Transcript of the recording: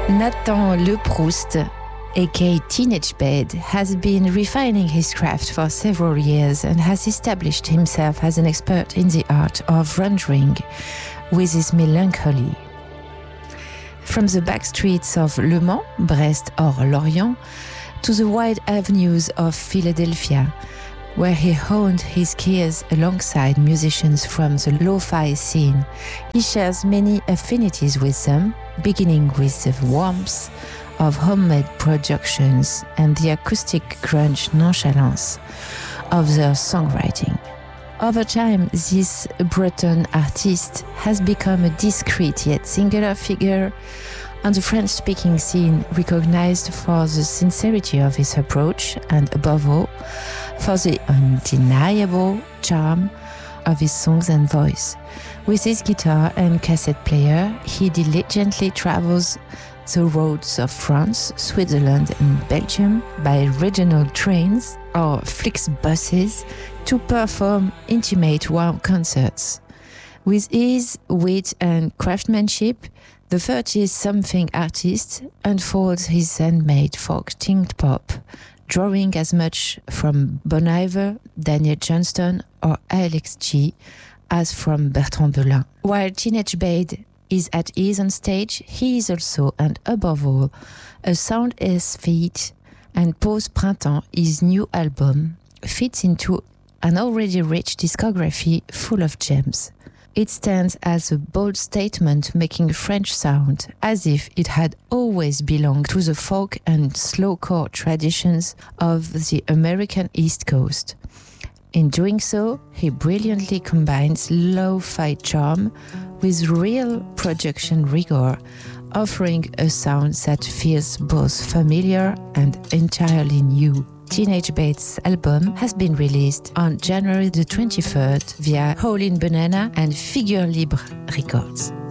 Nathan Le Proust, aka Teenage Bed, has been refining his craft for several years and has established himself as an expert in the art of rendering with his melancholy. From the back streets of Le Mans, Brest or Lorient, to the wide avenues of Philadelphia, where he honed his skills alongside musicians from the lo-fi scene, he shares many affinities with them, beginning with the warmth of homemade productions and the acoustic grunge nonchalance of their songwriting. Over time, this Breton artist has become a discreet yet singular figure on the French-speaking scene, recognized for the sincerity of his approach and, above all, for the undeniable charm of his songs and voice. With his guitar and cassette player, he diligently travels the roads of France, Switzerland and Belgium by regional trains or Flixbuses to perform intimate warm concerts. With ease, wit and craftsmanship, the 30-something artist unfolds his handmade folk-tinged pop, drawing as much from Bon Iver, Daniel Johnston or Alex G as from Bertrand Belin. While Teenage Bed is at ease on stage, he is also, and above all, a sound aesthete, and Pause Printemps, his new album, fits into an already rich discography full of gems. It stands as a bold statement making French sound as if it had always belonged to the folk and slowcore traditions of the American East Coast. In doing so, he brilliantly combines lo-fi charm with real production rigor, offering a sound that feels both familiar and entirely new. Teenage Bed's album has been released on January the 23rd via Howlin' Banana and Figure Libre Records.